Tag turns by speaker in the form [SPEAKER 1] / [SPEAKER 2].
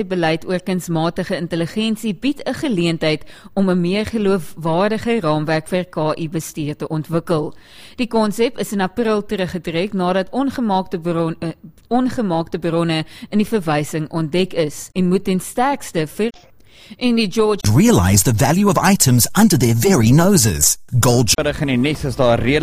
[SPEAKER 1] Beleid oor kunsmatige intelligensie bied 'n geleentheid om 'n meer geloofwaardige raamwerk vir KI-bestuur te ontwikkel. Die konsep is in April teruggetrek nadat ongemaakte bronne in die verwysing ontdek is en moet ten sterkste vir in die George
[SPEAKER 2] realize the value of items under their very noses. Gold
[SPEAKER 3] in die nes is daar